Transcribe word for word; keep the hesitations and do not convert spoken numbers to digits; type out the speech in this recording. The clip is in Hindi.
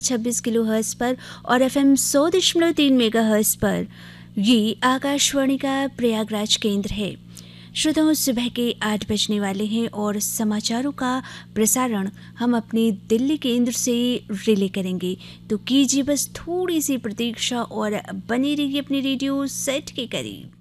छब्बीस किलो हर्ट्ज पर और एफ एम सौ दशमलव तीन मेगा हर्ट्ज पर। ये आकाशवाणी का प्रयागराज केंद्र है। श्रोताओं, सुबह के आठ बजने वाले हैं और समाचारों का प्रसारण हम अपने दिल्ली केंद्र से रिले करेंगे, तो कीजिए बस थोड़ी सी प्रतीक्षा और बने रहिए अपने रेडियो सेट के करीब।